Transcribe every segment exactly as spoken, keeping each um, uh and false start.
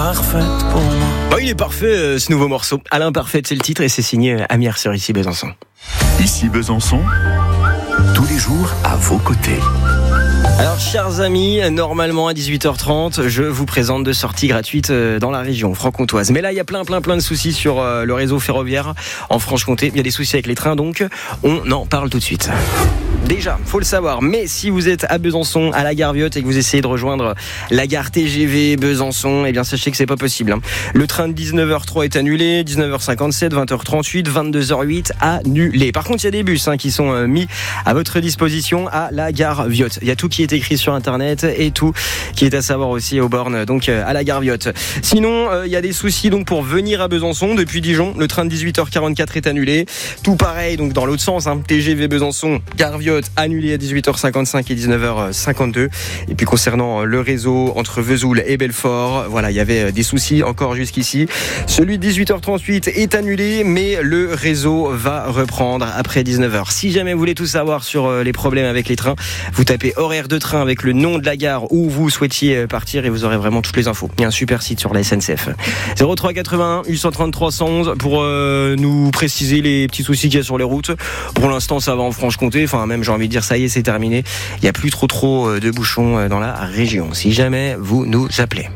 parfaite pour moi. Bah, il est parfait euh, ce nouveau morceau. À l'imparfaite, c'est le titre et c'est signé Amir sur Ici Besançon. Ici Besançon, tous les jours à vos côtés. Alors, chers amis, normalement à dix-huit heures trente, je vous présente deux sorties gratuites dans la région franc-comtoise. Mais là, il y a plein, plein, plein de soucis sur le réseau ferroviaire en Franche-Comté. Il y a des soucis avec les trains, donc on en parle tout de suite. Déjà, faut le savoir, mais si vous êtes à Besançon, à la gare Viotte et que vous essayez de rejoindre la gare T G V Besançon, eh bien sachez que c'est pas possible. Hein. Le train de dix-neuf heures trois est annulé, dix-neuf heures cinquante-sept, vingt heures trente-huit, vingt-deux heures huit annulé. Par contre, il y a des bus hein, qui sont euh, mis à votre disposition à la gare Viotte. Il y a tout qui est écrit sur internet et tout qui est à savoir aussi aux bornes, donc euh, à la gare Viotte. Sinon, euh, il y a des soucis donc pour venir à Besançon depuis Dijon. Le train de dix-huit heures quarante-quatre est annulé. Tout pareil, donc dans l'autre sens, hein, T G V Besançon, gare Viotte annulé à dix-huit heures cinquante-cinq et dix-neuf heures cinquante-deux. Et puis concernant le réseau entre Vesoul et Belfort, voilà, il y avait des soucis encore jusqu'ici. Celui de dix-huit heures trente-huit est annulé, mais le réseau va reprendre après dix-neuf heures. Si jamais vous voulez tout savoir sur les problèmes avec les trains, vous tapez horaire de train avec le nom de la gare où vous souhaitiez partir et vous aurez vraiment toutes les infos. Il y a un super site sur la S N C F. zéro trois quatre-vingt-un huit cent trente-trois cent onze pour euh, nous préciser les petits soucis qu'il y a sur les routes. Pour l'instant, ça va en Franche-Comté. Enfin, même, j'ai envie de dire, ça y est, c'est terminé. Il n'y a plus trop trop de bouchons dans la région. Si jamais vous nous appelez.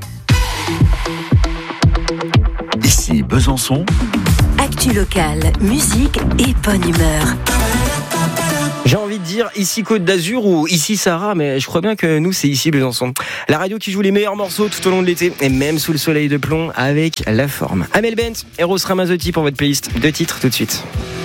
Ici Besançon. Actu locale, musique et bonne humeur. J'ai envie de dire ici Côte d'Azur ou ici Sarah, mais je crois bien que nous c'est ici Besançon. La radio qui joue les meilleurs morceaux tout au long de l'été et même sous le soleil de plomb avec la forme. Amel Bent, Eros Ramazzotti pour votre playlist. Deux titres tout de suite.